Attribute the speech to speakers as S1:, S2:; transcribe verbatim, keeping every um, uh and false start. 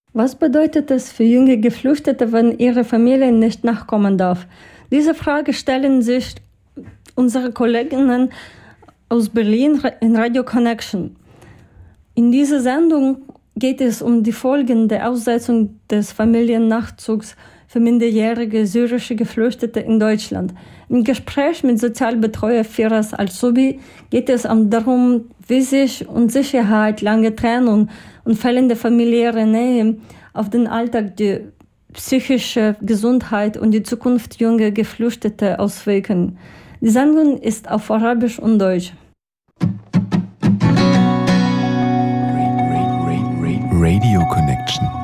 S1: Was bedeutet es für junge Geflüchtete, wenn ihre Familie nicht nachkommen darf? Diese Frage stellen sich unsere Kolleginnen aus Berlin in Radio Connection. In dieser Sendung geht es um die Folgen der Aussetzung des Familiennachzugs für minderjährige syrische Geflüchtete in Deutschland. Im Gespräch mit Sozialbetreuer Firas Al-Subi geht es darum, wie sich Unsicherheit, lange Trennung und fehlende familiäre Nähe auf den Alltag, die psychische Gesundheit und die Zukunft junger Geflüchtete auswirken. Die Sendung ist auf Arabisch und Deutsch.
S2: Radio Connection.